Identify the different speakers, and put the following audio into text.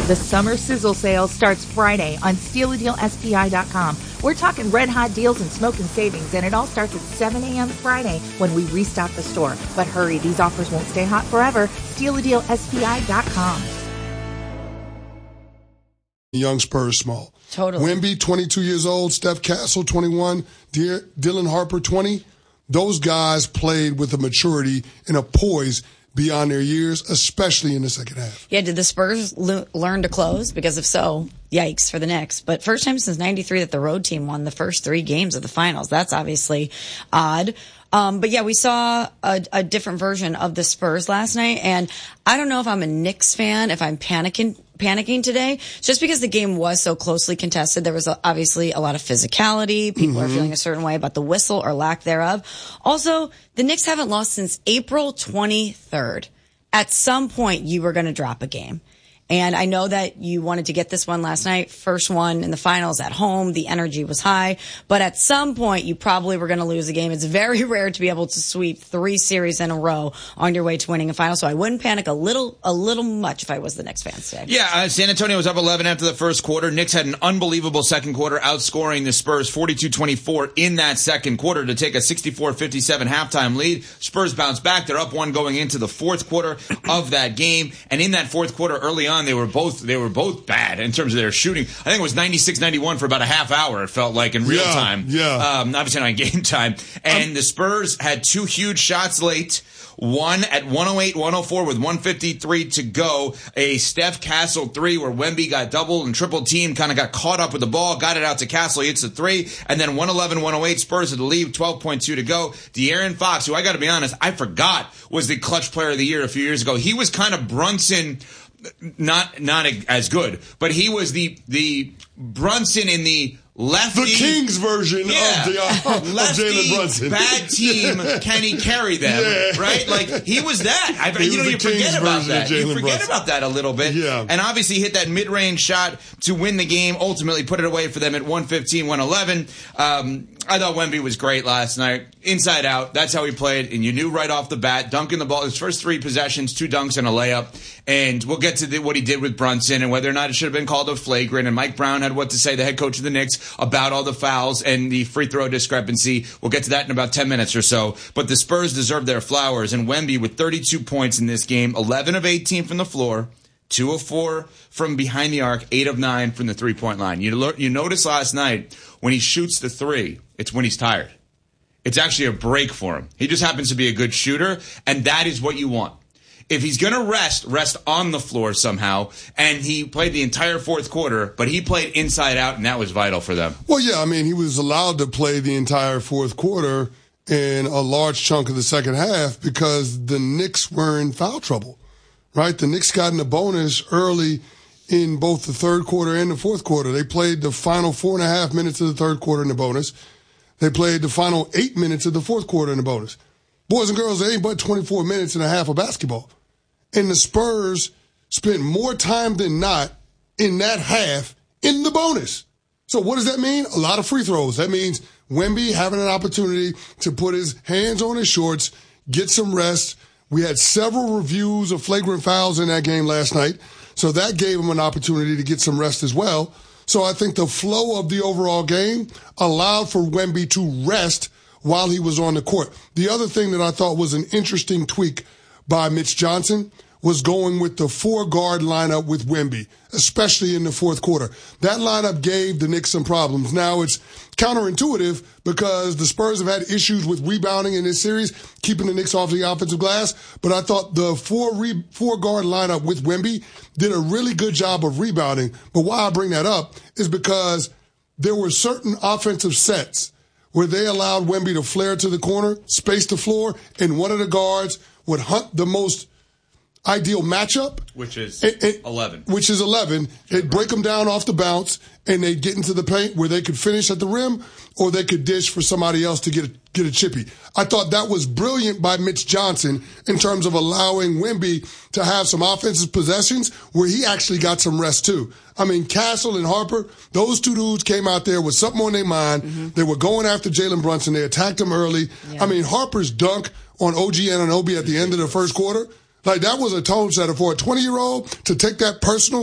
Speaker 1: The summer sizzle sale starts Friday on StealADealSPI.com. We're talking red hot deals and smoking savings, and it all starts at 7 a.m. Friday when we restock the store. But hurry, these offers won't stay hot forever. StealADealSPI.com.
Speaker 2: Young Spurs small.
Speaker 3: Totally.
Speaker 2: Wemby, 22 years old. Steph Castle, 21. Dylan Harper, 20. Those guys played with a maturity and a poise beyond their years, especially in the second half.
Speaker 3: Yeah, did the Spurs learn to close? Because if so, yikes for the Knicks. But first time since 93 that the road team won the first 3 games of the finals. That's obviously odd. But yeah, we saw a different version of the Spurs last night. And I don't know if I'm a Knicks fan, if I'm panicking today, just because the game was so closely contested. There was obviously a lot of physicality. People are feeling a certain way about the whistle or lack thereof. Also, the Knicks haven't lost since April 23rd. At some point, you were going to drop a game. And I know that you wanted to get this one last night, first one in the finals at home. The energy was high. But at some point, you probably were going to lose a game. It's very rare to be able to sweep 3 series in a row on your way to winning a final. So I wouldn't panic a little much if I was the Knicks fan today.
Speaker 4: Yeah, San Antonio was up 11 after the first quarter. Knicks had an unbelievable second quarter, outscoring the Spurs 42-24 in that second quarter to take a 64-57 halftime lead. Spurs bounced back. They're up 1 going into the fourth quarter of that game. And in that fourth quarter, early on, they were both bad in terms of their shooting. I think it was 96-91 for about a half hour, it felt like, in real time.
Speaker 2: Yeah.
Speaker 4: Obviously not in game time. And the Spurs had 2 huge shots late. One at 108-104 with 153 to go. A Steph Castle 3 where Wemby got double and triple teamed, kind of got caught up with the ball, got it out to Castle. He hits a 3. And then 111-108, Spurs at the lead, 12.2 to go. De'Aaron Fox, who I got to be honest, I forgot was the clutch player of the year a few years ago. He was kind of Brunson, not as good, but he was the Brunson in the lefty,
Speaker 2: the Kings version of Jalen Brunson.
Speaker 4: Bad team, can he carry them? Yeah. Right? Like, he was that. You forget about that. You forget about that a little bit.
Speaker 2: Yeah.
Speaker 4: And obviously hit that mid-range shot to win the game, ultimately put it away for them at 115-111. I thought Wemby was great last night. Inside out, that's how he played, and you knew right off the bat, dunking the ball. His first 3 possessions, 2 dunks and a layup. And we'll get to what he did with Brunson and whether or not it should have been called a flagrant. And Mike Brown had what to say, the head coach of the Knicks, about all the fouls and the free throw discrepancy. We'll get to that in about 10 minutes or so. But the Spurs deserve their flowers. And Wemby with 32 points in this game, 11 of 18 from the floor, 2 of 4 from behind the arc, 8 of 9 from the three-point line. You noticed last night when he shoots the 3, it's when he's tired. It's actually a break for him. He just happens to be a good shooter, and that is what you want. If he's going to rest on the floor somehow, and he played the entire fourth quarter, but he played inside out, and that was vital for them.
Speaker 2: Well, yeah, I mean, he was allowed to play the entire fourth quarter and a large chunk of the second half because the Knicks were in foul trouble, right? The Knicks got in the bonus early in both the third quarter and the fourth quarter. They played the final 4.5 minutes of the third quarter in the bonus. They played the final 8 minutes of the fourth quarter in the bonus. Boys and girls, they ain't but 24 minutes and a half of basketball. And the Spurs spent more time than not in that half in the bonus. So what does that mean? A lot of free throws. That means Wemby having an opportunity to put his hands on his shorts, get some rest. We had several reviews of flagrant fouls in that game last night. So that gave him an opportunity to get some rest as well. So I think the flow of the overall game allowed for Wemby to rest while he was on the court. The other thing that I thought was an interesting tweak by Mitch Johnson was going with the 4-guard lineup with Wemby, especially in the fourth quarter. That lineup gave the Knicks some problems. Now, it's counterintuitive because the Spurs have had issues with rebounding in this series, keeping the Knicks off the offensive glass. But I thought the 4-guard lineup with Wemby did a really good job of rebounding. But why I bring that up is because there were certain offensive sets where they allowed Wemby to flare to the corner, space the floor, and one of the guards would hunt the most ideal matchup.
Speaker 4: Which is 11.
Speaker 2: Which is 11. They'd break them down off the bounce, and they'd get into the paint where they could finish at the rim, or they could dish for somebody else to get a chippy. I thought that was brilliant by Mitch Johnson in terms of allowing Wemby to have some offensive possessions where he actually got some rest too. I mean, Castle and Harper, those 2 dudes came out there with something on their mind. Mm-hmm. They were going after Jalen Brunson. They attacked him early. Yeah. I mean, Harper's dunk on OG Anunoby at the end of the first quarter, like, that was a tone setter for a 20-year-old to take that personal